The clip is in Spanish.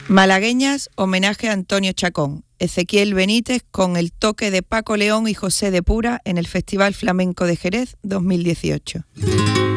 Malagueñas, homenaje a Antonio Chacón. Ezequiel Benítez con el toque de Paco León y José de Pura en el Festival Flamenco de Jerez 2018.